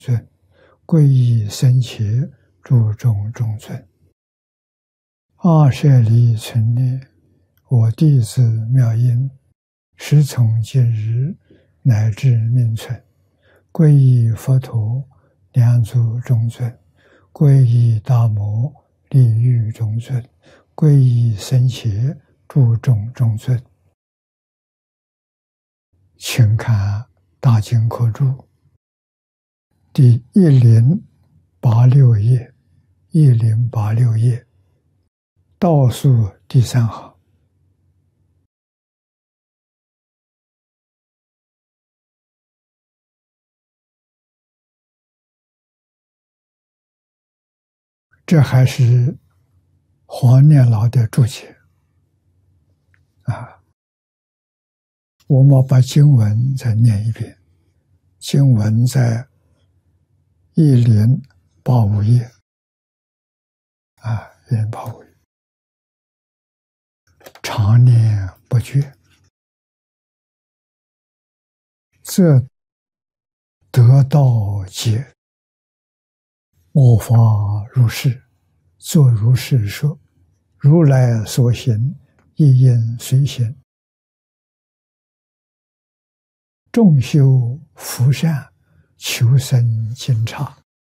尊，皈依僧伽，诸众中尊。阿舍利存念，我弟子妙音，时从今日乃至命存，皈依佛陀，两足中尊；皈依大摩，利欲中尊；皈依僧伽，诸众中尊。请看大经科注第1086页，1086页倒数第3行。这还是黄念老的注解啊。我们把经文再念一遍，经文在1085页啊，1085页。常念不绝，则得道解。我法如是，作如是说。如来所行，亦应随行。众修福善，求生惊诧。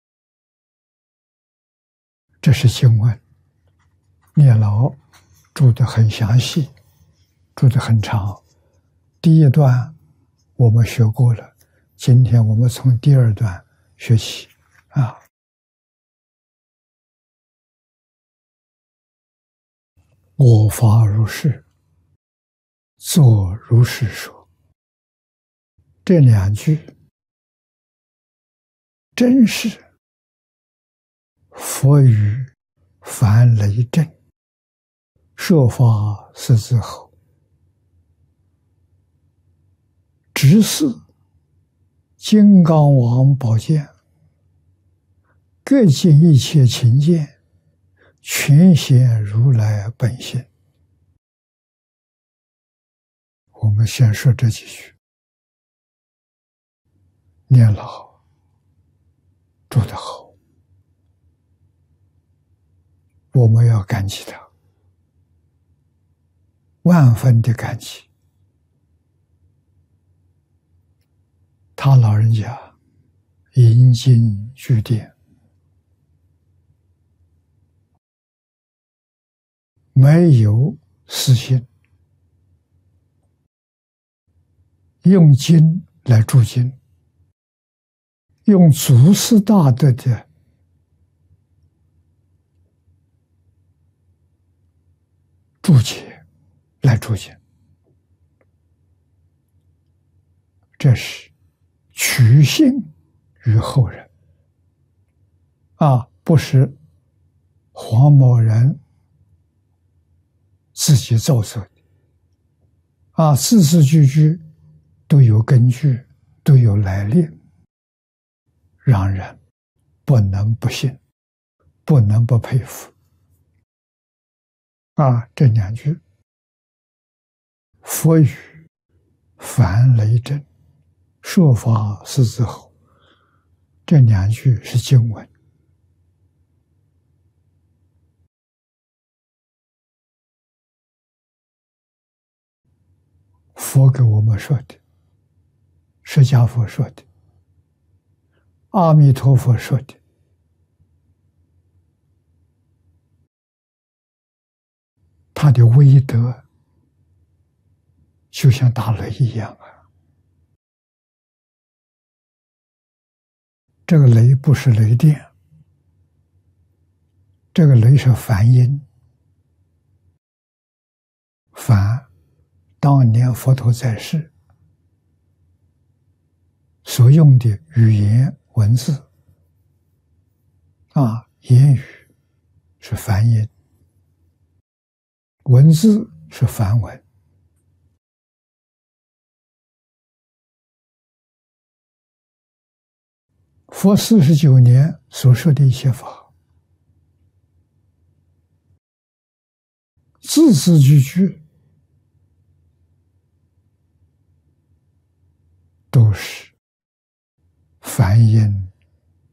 这是经文，念老注得很详细，注得很长。第一段我们学过了，今天我们从第2段学起啊。我法如是，作如是说。这2句真是佛语凡雷震，说法是之后，直视金刚王宝剑，各尽一切情见，全显如来本性。我们先说这几句。念老做得好，我们要感激他，万分的感激。他老人家引经据典，没有私心，用经来注经，用祖师大德的注解来注解，这是取信于后人啊，不是黄某人自己造作的啊，字字句句都有根据，都有来历，让人不能不信，不能不佩服啊！这2句，佛语凡雷震，说法是之后，这2句是经文。佛给我们说的，释迦佛说的，阿弥陀佛说的，他的威德就像打雷一样啊！这个雷不是雷电，这个雷是梵音。梵，当年佛陀在世所用的语言文字啊，言语是梵音，文字是梵文。佛49年所说的一切法，字字句句都是梵音